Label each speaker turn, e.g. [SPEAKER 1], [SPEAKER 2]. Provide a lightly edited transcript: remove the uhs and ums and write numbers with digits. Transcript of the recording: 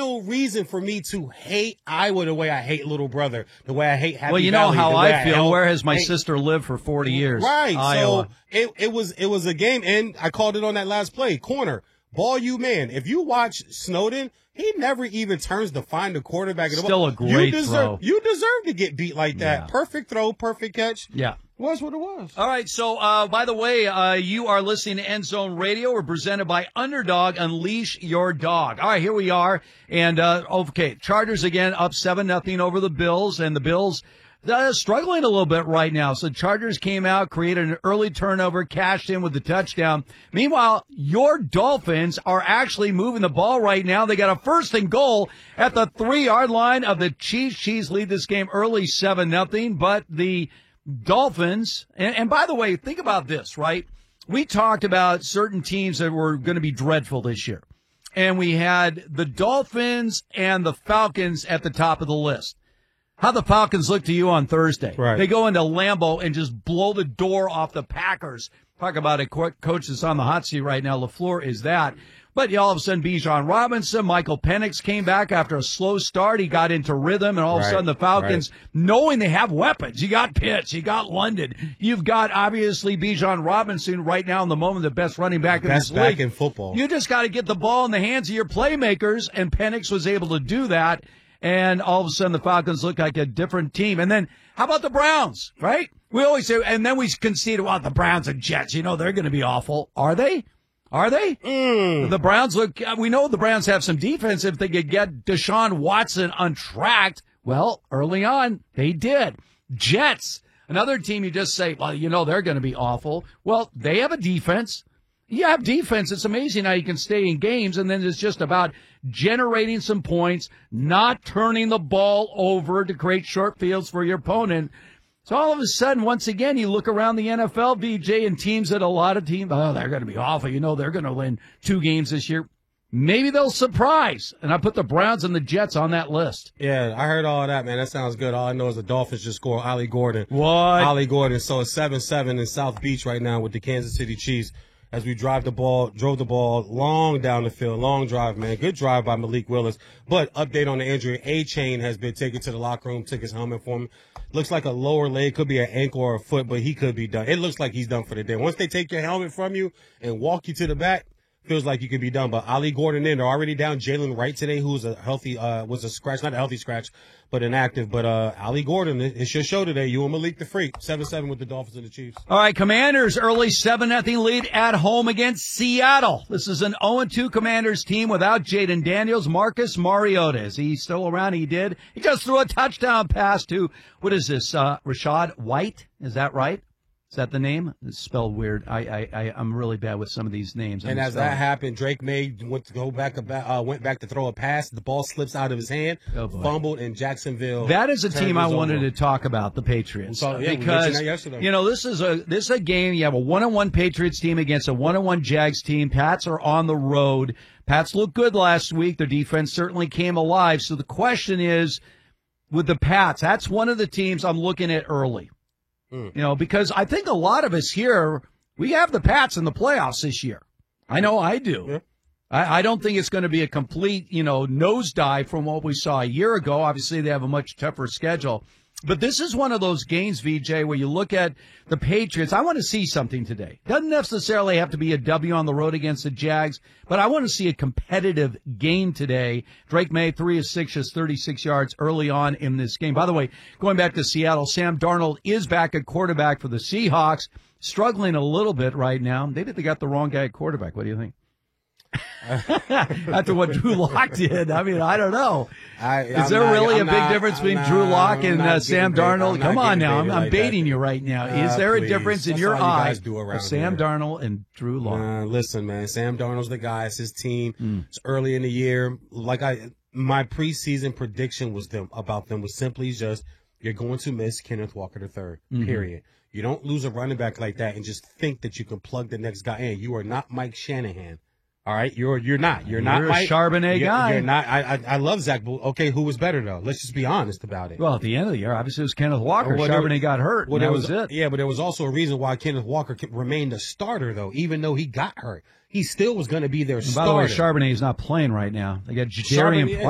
[SPEAKER 1] no reason for me to hate Iowa the way I hate Little Brother, the way I hate Happy
[SPEAKER 2] Well, you know
[SPEAKER 1] Valley,
[SPEAKER 2] how
[SPEAKER 1] the way
[SPEAKER 2] I feel. Where has my
[SPEAKER 1] hate-
[SPEAKER 2] sister lived for 40 years?
[SPEAKER 1] Right.
[SPEAKER 2] Iowa.
[SPEAKER 1] So it was a game, and I called it on that last play. Corner. Ball you man. If you watch Snowden, he never even turns to find the quarterback.
[SPEAKER 2] Still a great throw.
[SPEAKER 1] You deserve to get beat like that.
[SPEAKER 2] Yeah.
[SPEAKER 1] Perfect throw, perfect catch.
[SPEAKER 2] Yeah.
[SPEAKER 1] Was what it was.
[SPEAKER 2] All right, so by the way, you are listening to End Zone Radio. We're presented by Underdog. Unleash your dog. All right, here we are. And, okay, Chargers again up 7-0 over the Bills, and the Bills struggling a little bit right now. So Chargers came out, created an early turnover, cashed in with the touchdown. Meanwhile, your Dolphins are actually moving the ball right now. They got a 1st and goal at the 3-yard line of the Chiefs. Chiefs lead this game early 7-0, but the Dolphins, and by the way, think about this, right? We talked about certain teams that were going to be dreadful this year. And we had the Dolphins and the Falcons at the top of the list. How the Falcons look to you on Thursday.
[SPEAKER 1] Right.
[SPEAKER 2] They go into Lambeau and just blow the door off the Packers. Talk about a coach that's on the hot seat right now. LaFleur is that. But all of a sudden, Bijan Robinson, Michael Penix came back after a slow start. He got into rhythm, and all of a sudden the Falcons, knowing they have weapons. You got Pitts, you got London. You've got, obviously, Bijan Robinson right now in the moment, the best running back in this league.
[SPEAKER 1] Best back in football.
[SPEAKER 2] You just got to get the ball in the hands of your playmakers, and Penix was able to do that. And all of a sudden, the Falcons look like a different team. And then, how about the Browns, right? We always say, and then we concede, well, the Browns and Jets, they're going to be awful. Are they? Are they? The Browns we know the Browns have some defense. If they could get Deshaun Watson untracked, well, early on, they did. Jets, another team you just say, well, they're going to be awful. Well, they have a defense. You have defense. It's amazing how you can stay in games, and then it's just about generating some points, not turning the ball over to create short fields for your opponent. So all of a sudden, once again, you look around the NFL, VJ, and teams that a lot of teams, they're going to be awful. They're going to win 2 games this year. Maybe they'll surprise. And I put the Browns and the Jets on that list.
[SPEAKER 1] Yeah, I heard all that, man. That sounds good. All I know is the Dolphins just scored Ollie Gordon.
[SPEAKER 2] What?
[SPEAKER 1] Ollie Gordon. So it's 7-7 in South Beach right now with the Kansas City Chiefs. As we drove the ball long down the field. Long drive, man. Good drive by Malik Willis. But update on the injury. A-Chain has been taken to the locker room, took his helmet for him. Looks like a lower leg, could be an ankle or a foot, but he could be done. It looks like he's done for the day. Once they take your helmet from you and walk you to the back, feels like you could be done. But Ollie Gordon they're already down Jalen Wright today, who's a healthy, was a scratch, not a healthy scratch, but inactive. But Ollie Gordon, it's your show today. You and Malik the Freak, 7-7 with the Dolphins and the Chiefs.
[SPEAKER 2] All right, Commanders early 7-0 lead at home against Seattle. This is an 0-2 Commanders team without Jaden Daniels. Marcus Mariota, is he still around? He did. He just threw a touchdown pass to, what is this, Rashad White? Is that right? Is that the name? It's spelled weird. I'm really bad with some of these names.
[SPEAKER 1] And as that happened, Drake May went back to throw a pass. The ball slips out of his hand, fumbled in Jacksonville.
[SPEAKER 2] That is a team I wanted to talk about, the Patriots. Because, this is a game. You have a 1-1 Patriots team against a 1-1 Jags team. Pats are on the road. Pats looked good last week. Their defense certainly came alive. So the question is, with the Pats, that's one of the teams I'm looking at early. Because I think a lot of us here, we have the Pats in the playoffs this year. I know I do. Yeah. I don't think it's going to be a complete, nosedive from what we saw a year ago. Obviously, they have a much tougher schedule. But this is one of those games, VJ, where you look at the Patriots. I want to see something today. Doesn't necessarily have to be a W on the road against the Jags, but I want to see a competitive game today. Drake May, 3 of 6, just 36 yards early on in this game. By the way, going back to Seattle, Sam Darnold is back at quarterback for the Seahawks, struggling a little bit right now. Maybe they got the wrong guy at quarterback. What do you think? After what Drew Lock did, I don't know. Is there really a big difference between Drew Lock and Sam Darnold? Come on now, I'm baiting you right now. Is there a difference in your eyes of Sam Darnold and Drew Lock?
[SPEAKER 1] Listen, man, Sam Darnold's the guy. It's his team. It's early in the year. My preseason prediction about them was simply just, you're going to miss Kenneth Walker III, period. You don't lose a running back like that and just think that you can plug the next guy in. You are not Mike Shanahan. All right, you're not. You're not
[SPEAKER 2] a Charbonnet guy.
[SPEAKER 1] You're not. I love Zach. Okay, who was better though? Let's just be honest about it.
[SPEAKER 2] Well, at the end of the year, obviously it was Kenneth Walker. Charbonnet got hurt. Well, that was it.
[SPEAKER 1] Yeah, but there was also a reason why Kenneth Walker remained a starter though, even though he got hurt. He still was going to be their starter.
[SPEAKER 2] By the way, Charbonnet is not playing right now. They got Jadarian